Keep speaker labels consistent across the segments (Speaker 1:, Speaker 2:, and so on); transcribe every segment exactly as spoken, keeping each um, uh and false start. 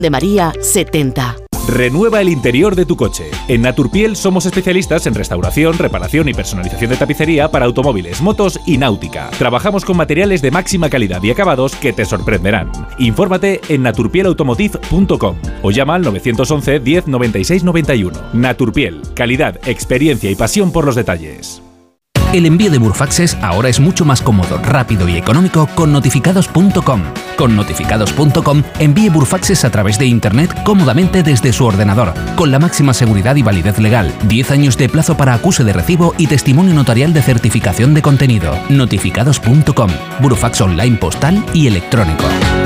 Speaker 1: de María setenta.
Speaker 2: Renueva el interior de tu coche. En Naturpiel somos especialistas en restauración, reparación y personalización de tapicería para automóviles, motos y náutica. Trabajamos con materiales de máxima calidad y acabados que te sorprenderán. Infórmate en naturpiel automotive punto com o llama al nueve once diez noventa y seis noventa y uno. Naturpiel, calidad, experiencia y pasión por los detalles.
Speaker 3: El envío de Burfaxes ahora es mucho más cómodo, rápido y económico con notificados punto com. Con notificados punto com envíe Burfaxes a través de Internet cómodamente desde su ordenador, con la máxima seguridad y validez legal, diez años de plazo para acuse de recibo y testimonio notarial de certificación de contenido. notificados punto com, Burfax online postal y electrónico.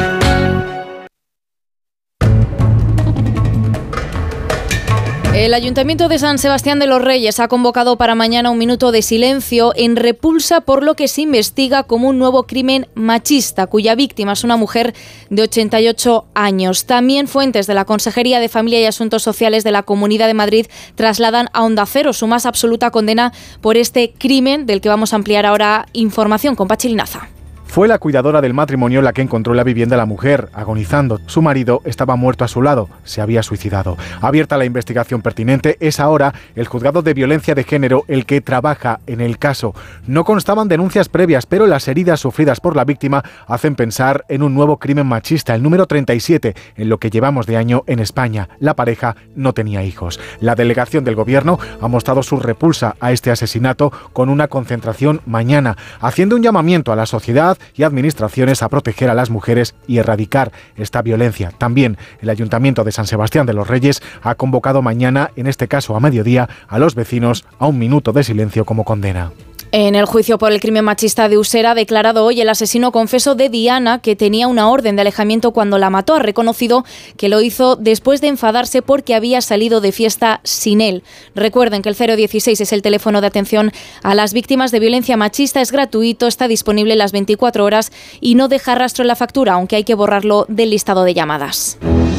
Speaker 4: El Ayuntamiento de San Sebastián de los Reyes ha convocado para mañana un minuto de silencio en repulsa por lo que se investiga como un nuevo crimen machista, cuya víctima es una mujer de ochenta y ocho años. También fuentes de la Consejería de Familia y Asuntos Sociales de la Comunidad de Madrid trasladan a Onda Cero su más absoluta condena por este crimen, del que vamos a ampliar ahora información con Pachi Linaza.
Speaker 5: Fue la cuidadora del matrimonio la que encontró en la vivienda a la mujer, agonizando. Su marido estaba muerto a su lado, se había suicidado. Abierta la investigación pertinente, es ahora el Juzgado de Violencia de Género el que trabaja en el caso. No constaban denuncias previas, pero las heridas sufridas por la víctima hacen pensar en un nuevo crimen machista, el número treinta y siete, en lo que llevamos de año en España. La pareja no tenía hijos. La delegación del Gobierno ha mostrado su repulsa a este asesinato con una concentración mañana, haciendo un llamamiento a la sociedad y administraciones a proteger a las mujeres y erradicar esta violencia. También el Ayuntamiento de San Sebastián de los Reyes ha convocado mañana, en este caso a mediodía, a los vecinos a un minuto de silencio como condena.
Speaker 4: En el juicio por el crimen machista de Usera ha declarado hoy el asesino confeso de Diana, que tenía una orden de alejamiento cuando la mató. Ha reconocido que lo hizo después de enfadarse porque había salido de fiesta sin él. Recuerden que el cero dieciséis es el teléfono de atención a las víctimas de violencia machista. Es gratuito, está disponible las veinticuatro horas y no deja rastro en la factura, aunque hay que borrarlo del listado de llamadas.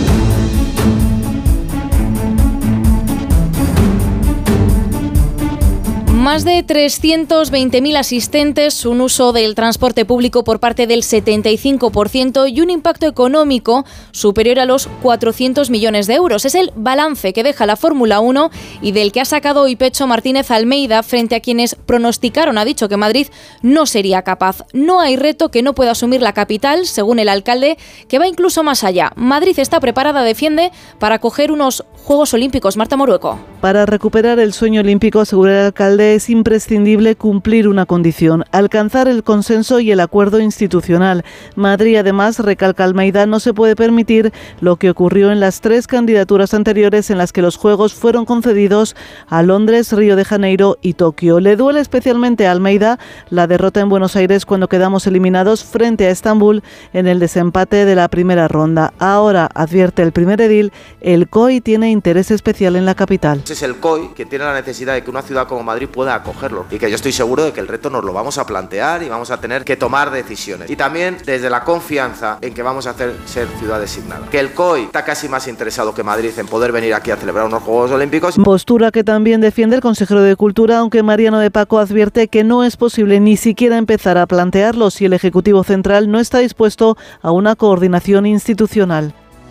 Speaker 4: Más de trescientos veinte mil asistentes, un uso del transporte público por parte del setenta y cinco por ciento y un impacto económico superior a los cuatrocientos millones de euros. Es el balance que deja la Fórmula uno y del que ha sacado hoy pecho Martínez Almeida frente a quienes pronosticaron, ha dicho, que Madrid no sería capaz. No hay reto que no pueda asumir la capital, según el alcalde, que va incluso más allá. Madrid está preparada, defiende, para acoger unos Juegos Olímpicos. Marta Morueco.
Speaker 6: Para recuperar el sueño olímpico, asegura el alcalde, es imprescindible cumplir una condición: alcanzar el consenso y el acuerdo institucional. Madrid, además, recalca Almeida, no se puede permitir lo que ocurrió en las tres candidaturas anteriores en las que los Juegos fueron concedidos a Londres, Río de Janeiro y Tokio. Le duele especialmente a Almeida la derrota en Buenos Aires cuando quedamos eliminados frente a Estambul en el desempate de la primera ronda. Ahora, advierte el primer edil, el C O I tiene interés especial en la capital.
Speaker 7: Es el C O I que tiene la necesidad de que una ciudad como Madrid pueda acogerlo y que yo estoy seguro de que el reto nos lo vamos a plantear y vamos a tener que tomar decisiones. Y también desde la confianza en que vamos a hacer ser ciudad designada. Que el C O I está casi más interesado que Madrid en poder venir aquí a celebrar unos Juegos Olímpicos.
Speaker 6: Postura que también defiende el consejero de Cultura, aunque Mariano de Paco advierte que no es posible ni siquiera empezar a plantearlo si el Ejecutivo Central no está dispuesto a una coordinación institucional.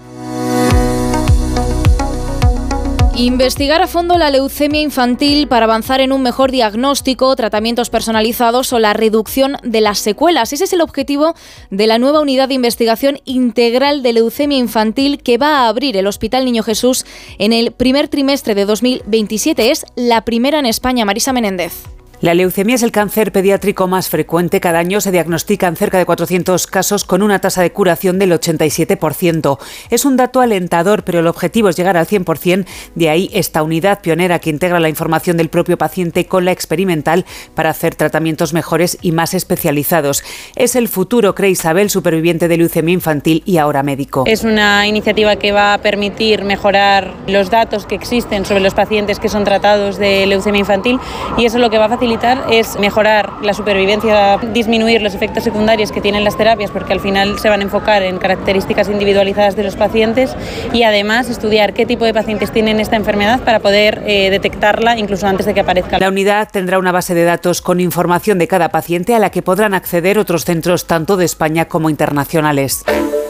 Speaker 4: Investigar a fondo la leucemia infantil para avanzar en un mejor diagnóstico, tratamientos personalizados o la reducción de las secuelas. Ese es el objetivo de la nueva unidad de investigación integral de leucemia infantil que va a abrir el Hospital Niño Jesús en el primer trimestre de dos mil veintisiete. Es la primera en España. Marisa Menéndez.
Speaker 8: La leucemia es el cáncer pediátrico más frecuente. Cada año se diagnostican cerca de cuatrocientos casos con una tasa de curación del ochenta y siete por ciento. Es un dato alentador, pero el objetivo es llegar al cien por ciento. De ahí esta unidad pionera que integra la información del propio paciente con la experimental para hacer tratamientos mejores y más especializados. Es el futuro, cree Isabel, superviviente de leucemia infantil y ahora médico.
Speaker 9: Es una iniciativa que va a permitir mejorar los datos que existen sobre los pacientes que son tratados de leucemia infantil, y eso lo que va a facilitar es mejorar la supervivencia, disminuir los efectos secundarios que tienen las terapias, porque al final se van a enfocar en características individualizadas de los pacientes, y además estudiar qué tipo de pacientes tienen esta enfermedad para poder eh, detectarla incluso antes de que aparezca.
Speaker 8: La unidad tendrá una base de datos con información de cada paciente a la que podrán acceder otros centros tanto de España como internacionales.